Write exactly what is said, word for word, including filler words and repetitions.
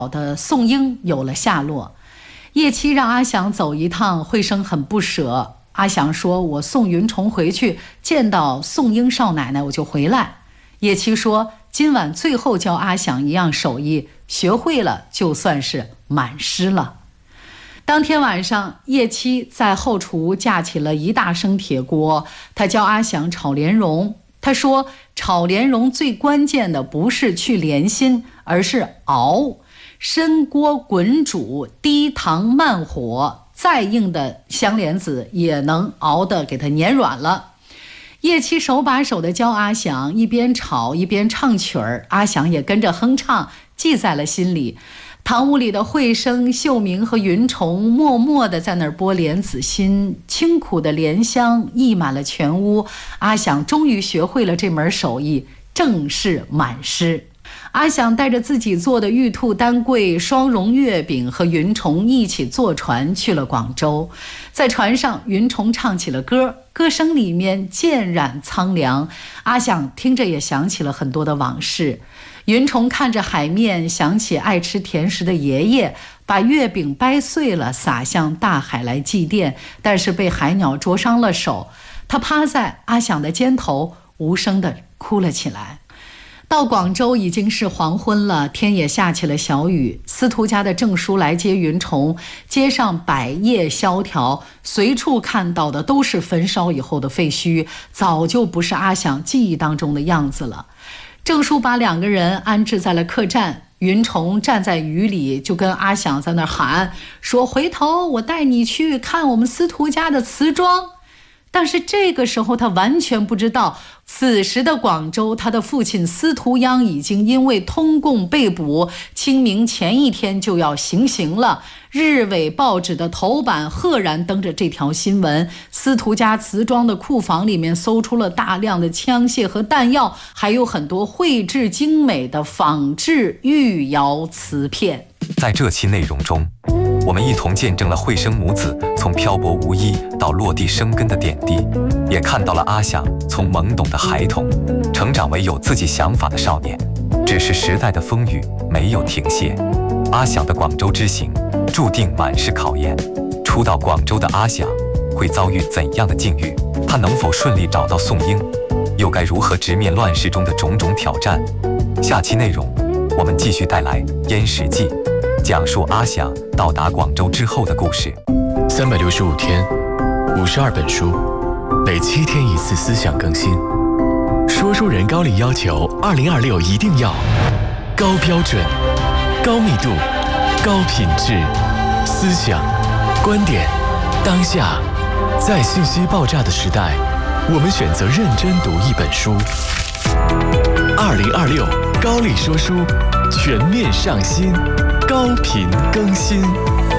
的宋英有了下落。叶七让阿祥走一趟，惠生很不舍。阿祥说：“我送云虫回去，见到宋英少奶奶我就回来。”叶七说：“今晚最后教阿祥一样手艺，学会了就算是满师了。”当天晚上，叶七在后厨架起了一大升铁锅，他教阿祥炒莲蓉。他说，炒莲蓉最关键的不是去莲心，而是熬。深锅滚煮，低糖慢火，再硬的香莲子也能熬得给它粘软了。叶七手把手地教阿祥，一边炒一边唱曲儿，阿祥也跟着哼唱，记在了心里。堂屋里的惠生、秀明和云虫默默地在那儿剥莲子心，清苦的莲香溢满了全屋。阿祥终于学会了这门手艺，正式满师。阿祥带着自己做的玉兔丹桂、双蓉月饼和云虫一起坐船去了广州。在船上，云虫唱起了歌，歌声里面渐染苍凉。阿祥听着也想起了很多的往事。云虫看着海面，想起爱吃甜食的爷爷，把月饼掰碎了撒向大海来祭奠，但是被海鸟啄伤了手。他趴在阿祥的肩头，无声地哭了起来。到广州已经是黄昏了，天也下起了小雨。司徒家的郑叔来接云虫，街上百业萧条，随处看到的都是焚烧以后的废墟，早就不是阿祥记忆当中的样子了。郑叔把两个人安置在了客栈，云虫站在雨里，就跟阿祥在那喊说：“回头我带你去看我们司徒家的瓷庄。”但是这个时候他完全不知道，此时的广州，他的父亲司徒央已经因为通共被捕，清明前一天就要行刑了。日伪报纸的头版赫然登着这条新闻，司徒家瓷庄的库房里面搜出了大量的枪械和弹药，还有很多绘制精美的仿制玉窑瓷片。 在这期内容中，我们一同见证了惠生母子从漂泊无依到落地生根的点滴，也看到了阿祥从懵懂的孩童成长为有自己想法的少年。只是时代的风雨没有停歇，阿祥的广州之行注定满是考验。初到广州的阿祥会遭遇怎样的境遇？他能否顺利找到宋英？又该如何直面乱世中的种种挑战？下期内容我们继续带来《燕食记》，讲述阿祥到达广州之后的故事。 三百六十五天，五十二本书，每七天一次思想更新。说书人高丽要求，二零二六一定要高标准、高密度、高品质，思想、观点，当下，在信息爆炸的时代，我们选择认真读一本书。二零二六高丽说书全面上新，高频更新。